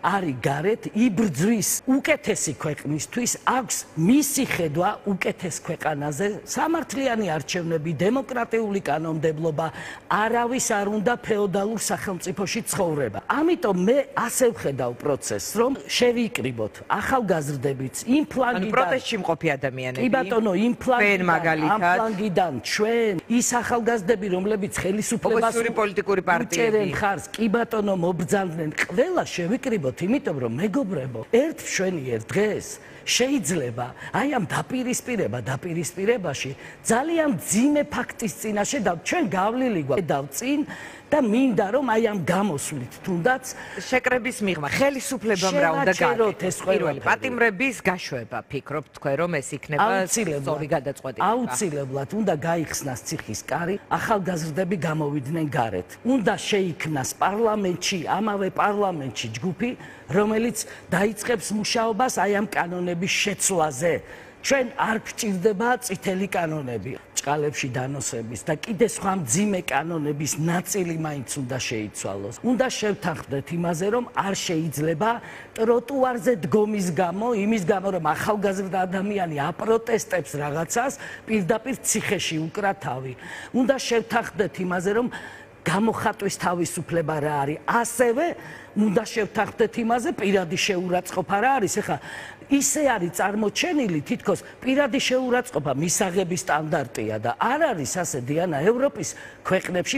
არის გარეთ იბრძვის უკეთესი ქვეყნისთვის, აქვს მისი ხედვა უკეთეს ქვეყანაზე, სამართლიანი არჩევნები, დემოკრატიული კანონმდებლობა, არავის არ უნდა ფეოდალურ სახელმწიფოში ცხოვრება. ამიტომ მე ასე ვხედავ პროცესს, რომ შევიკრიბოთ ახალგაზრდებიც იმ ფლანგიდან, პროტესტში მყოფი ადამიანები. კი ბატონო, იმ ფლანგიდან ჩვენ ის ახალგაზრდები, რომლებიც ხელისუფლებას პოლიტიკური პარტიები ხარს, კი ბატონო, მობრძანდნენ, ყველა შევიკრიბოთ, იმიტომ რომ მეგობრებო, ერთ მშვენიერ დღეს შეიძლება აი ამ დაპირისპირებაში ძალიან ძიმე ფაქტის წინაშე და ჩვენ გავლილი გვაქვს წინ და მინდა რომ აი ამ გამოსვლით თუნდაც შეკრების მიღმა ხელისუფლებამ რა უნდა გააკეთოს პირველი პატიმრების გაშვება ფიქრობთ თქვენ რომ ეს იქნება სწორი გადაწყვეტილება აუცილებლად უნდა გაიხსნას ციხის კარი ახალგაზრდები გამოვიდნენ გარეთ უნდა შეიქმნას პარლამენტში ამავე პარლამენტში ჯგუფი რომელიც დაიწყებს მუშაობას აი ამ კანონების შეცვლაზე ჩვენ არ გვჭირდება წითელი კანონები ჭყალებში დანოსების და კიდე სხვა მძიმე კანონების ნაწილი მაინც უნდა შეიცვალოს. უნდა შევთანხმდეთ იმაზე, რომ არ შეიძლება ტროტუარზე დგომის გამო, იმის გამო, რომ ახალგაზრდა ადამიანი აპროტესტებს რაღაცას, პირდაპირ ციხეში უკრა თავი. უნდა შევთანხმდეთ იმაზე, რომ გამოხატვის თავისუფლება რა არის. ასევე უნდა შევთანხმდეთ იმაზე, პირადი შეურაცხყოფა რა არის. ეხლა ისე არის წარმოჩენილი, თითქოს პირადი შეურაცხყოფა მისაღების სტანდარტია და არ არის ასე დიანა ევროპის ქვეყნებში